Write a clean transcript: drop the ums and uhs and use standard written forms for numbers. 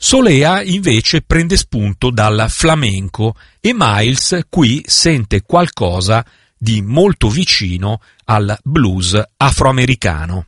Solea invece prende spunto dal flamenco e Miles qui sente qualcosa di molto vicino al blues afroamericano.